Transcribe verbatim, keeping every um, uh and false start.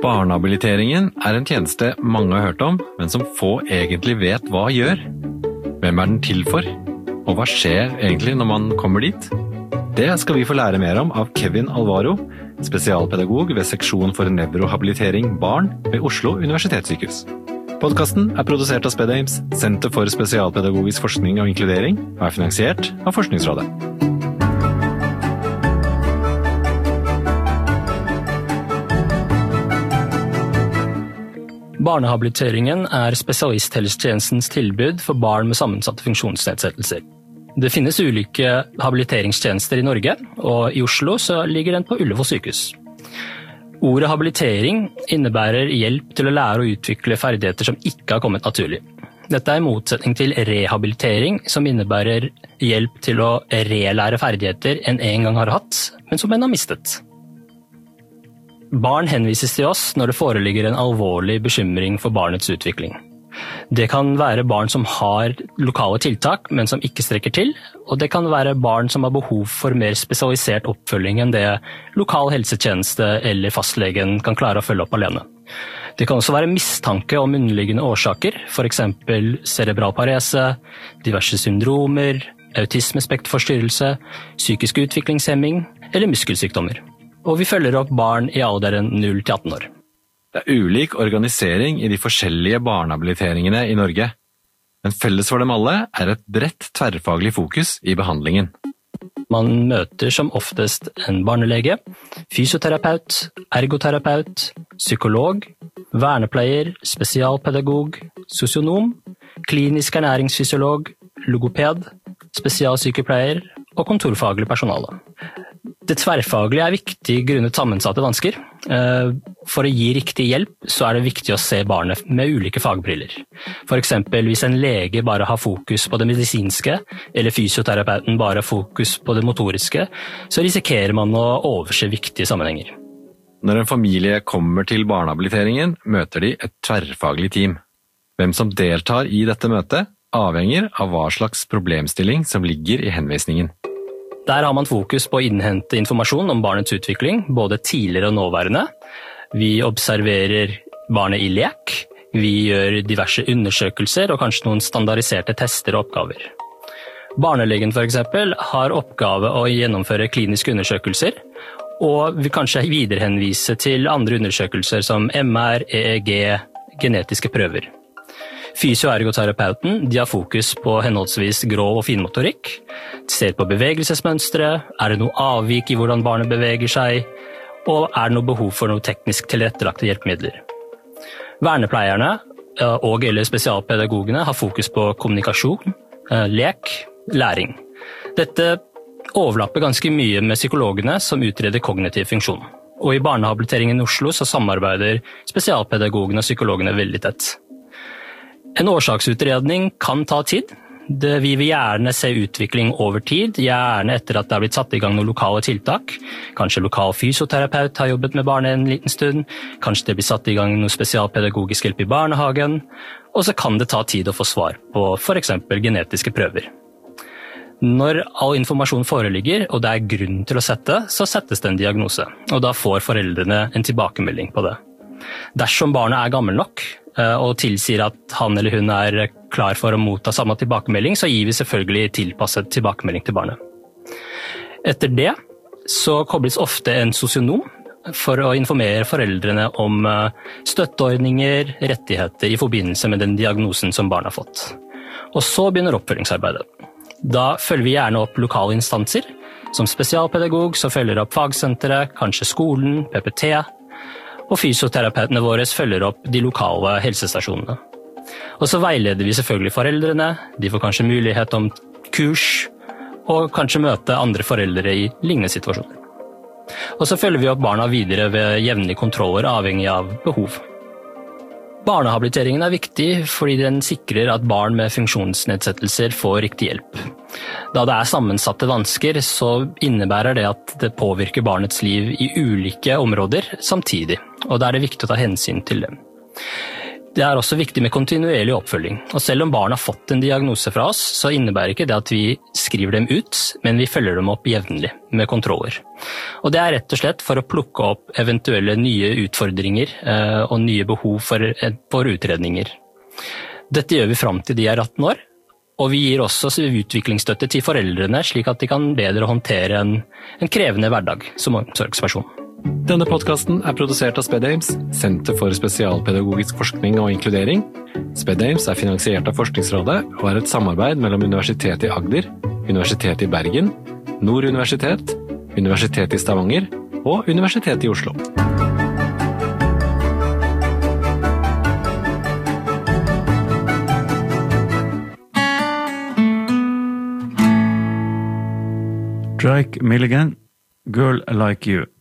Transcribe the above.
Barnehabiliteringen er en tjeneste mange har hørt om, men som få egentlig vet hva gjør. Hvem er den til for? Og hva skjer egentlig når man kommer dit? Det skal vi få lære mer om av Kevin Alvaro, spesialpedagog ved seksjon for nevrohabilitering barn ved Oslo Universitetssykehus. Podcasten er produsert av SpedAIMS, Senter for spesialpedagogisk forskning og inkludering, og er finansiert av Forskningsrådet. Barnehabiliteringen er spesialisthelsetjenestens tilbud for barn med sammensatte funksjonsnedsettelser. Det finnes ulike habiliteringstjenester i Norge, og i Oslo så ligger den på Ullevål sykehus. Ordet habilitering innebærer hjelp til å lære og utvikle ferdigheter som ikke har kommet naturlig. Dette er i motsetning til rehabilitering, som innebærer hjelp til å relære ferdigheter en en gang har hatt, men som en har mistet. Barn henvises til oss når det foreligger en alvorlig bekymring for barnets utvikling. Det kan være barn som har lokale tiltak, men som ikke strekker til, og det kan være barn som har behov for mer spesialisert oppfølging enn det lokal helsetjeneste eller fastlegen kan klare å følge opp alene. Det kan også være mistanke om underliggende årsaker, for eksempel cerebral parese, diverse syndromer, autismespektforstyrrelse, psykisk utviklingshemming eller muskelsykdommer. Og vi følger opp barn i alderen null til atten år. Det er ulik organisering i de forskjellige barnehabiliteringene i Norge, men felles for dem alle er et bredt tverrfaglig fokus i behandlingen. Man møter som oftest en barnelege, fysioterapeut, ergoterapeut, psykolog, vernepleier, spesialpedagog, sosionom, klinisk ernæringsfysiolog, logoped, spesialsykepleier og kontorfaglig personale. Det tverrfaglige er viktig grunnet sammensatte vansker. For å gi riktig hjelp så er det viktig å se barnet med ulike fagbriller. For eksempel hvis en lege bare har fokus på det medisinske, eller fysioterapeuten bare har fokus på det motoriske, så risikerer man å overse viktige sammenhenger. Når en familie kommer til barnehabiliteringen, møter de et tverrfaglig team. Hvem som deltar i dette møtet, avhenger av hva slags problemstilling som ligger i henvisningen. Der har man fokus på å innhente informasjon om barnets utvikling, både tidligere og nåværende. Vi observerer barnet i lek, vi gjør diverse undersøkelser og kanskje noen standardiserte tester og oppgaver. Barnelegen for eksempel har oppgave å gjennomføre kliniske undersøkelser, og vil kanskje viderehenvise til andre undersøkelser som M R, E E G, genetiske prøver. Fysioergoterapeuten de har fokus på henholdsvis grov og finmotorikk, ser på bevegelsesmønstre, er det noe avvik i hvordan barnet beveger seg, og er det noe behov for noe teknisk tilrettelagte hjelpemidler. Vernepleierne og eller spesialpedagogene har fokus på kommunikasjon, lek, læring. Dette overlapper ganske mye med psykologene som utreder kognitiv funksjon. Og i barnehabiliteringen i Oslo så samarbeider spesialpedagogene og psykologene veldig tett. En årsaksutredning kan ta tid. Det, vi vil gjerne se utvikling over tid, gjerne etter at det har blitt satt i gang noen lokale tiltak. Kanskje lokal fysioterapeut har jobbet med barnet en liten stund, kanskje det blir satt i gang noe spesialpedagogisk hjelp i barnehagen, og så kan det ta tid å få svar på for eksempel genetiske prøver. Når all informasjon foreligger, og det er grunn til å sette, så settes det en diagnose, og da får foreldrene en tilbakemelding på det. Dersom barnet er gammel nok, og tilsier at han eller hun er klar for å motta samme tilbakemelding, så gir vi selvfølgelig tilpasset tilbakemelding til barnet. Etter det så kobles ofte en sosionom for å informere foreldrene om støtteordninger, rettigheter i forbindelse med den diagnosen som barnet har fått. Og så begynner oppfølgingsarbeidet. Da følger vi gjerne opp lokale instanser. Som spesialpedagog så følger opp fagsenteret, kanskje skolen, P P T, og fysioterapeutene våre følger opp de lokale helsestasjonene. Og så veileder vi selvfølgelig foreldrene, de får kanskje mulighet om kurs, og kanskje møte andre foreldre i lignende situasjoner. Og så følger vi opp barna videre ved jevnlige kontroller avhengig av behov. Barnehabiliteringen er viktig fordi den sikrer at barn med funksjonsnedsettelser får riktig hjelp. Da det er sammensatte vansker, så innebærer det at det påvirker barnets liv i ulike områder samtidig, og da er det viktig å ta hensyn til dem. Det er også viktig med kontinuerlig oppfølging, og selv om barn har fått en diagnose fra oss, så innebærer ikke det at vi skriver dem ut, men vi følger dem opp jevnlig med kontroller. Og det er rett og slett for å plukke opp eventuelle nye utfordringer eh, og nye behov for, for utredninger. Dette gjør vi frem til de er atten år, og vi gir også utviklingsstøtte til foreldrene, slik at de kan bedre håndtere en, en krevende hverdag som omsorgsperson. Denne podcasten er produsert av SpedAIMS, Senter for spesialpedagogisk forskning og inkludering. SpedAIMS er finansiert av Forskningsrådet og er et samarbeid mellom Universitetet i Agder, Universitetet i Bergen, Nord Universitet, Universitetet i Stavanger og Universitetet i Oslo. Drake Milligan, Girl Like You.